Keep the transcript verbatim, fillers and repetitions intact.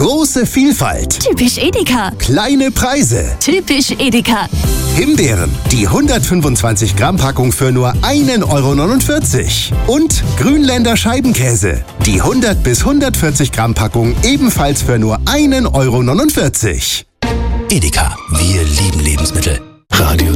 Große Vielfalt. Typisch Edeka. Kleine Preise. Typisch Edeka. Himbeeren, die hundertfünfundzwanzig Gramm Packung für nur ein Euro neunundvierzig. Und Grünländer Scheibenkäse, die hundert bis hundertvierzig Gramm Packung ebenfalls für nur ein Euro neunundvierzig. Edeka, wir lieben Lebensmittel. Radio